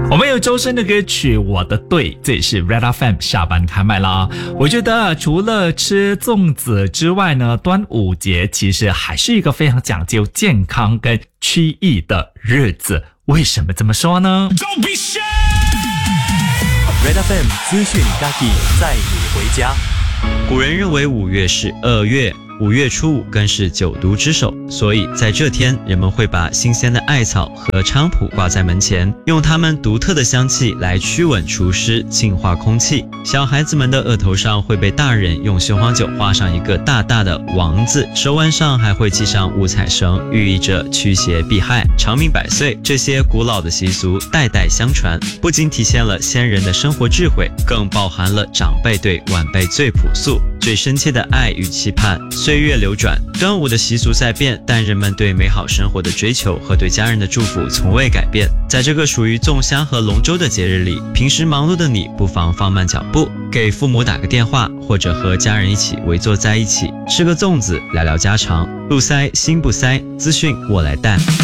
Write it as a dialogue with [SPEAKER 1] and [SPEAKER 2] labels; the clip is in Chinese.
[SPEAKER 1] 我们有周深的歌曲《我的队》，这也是 Red FM 下班开麦啦。我觉得除了吃粽子之外呢，端午节其实还是一个非常讲究健康跟趋意的日子。为什么这么说呢？
[SPEAKER 2] Red FM 资讯嘉义载你回家。
[SPEAKER 3] 古人认为5月是恶月，5月初5更是九毒之首，所以在这天，人们会把新鲜的艾草和菖蒲挂在门前，用它们独特的香气来驱蚊除湿、净化空气。小孩子们的额头上会被大人用雄黄酒画上一个大大的王字，手腕上还会系上五彩绳，寓意着驱邪避害、长命百岁。这些古老的习俗代代相传，不仅体现了先人的生活智慧，更包含了长辈对晚辈最朴素、最深切的爱与期盼。岁月流转，端午的习俗在变，但人们对美好生活的追求和对家人的祝福从未改变。在这个属于粽香和龙舟的节日里，平时忙碌的你不妨放慢脚步，给父母打个电话，或者和家人一起围坐在一起，吃个粽子，聊聊家常。路塞心不塞，资讯我来带。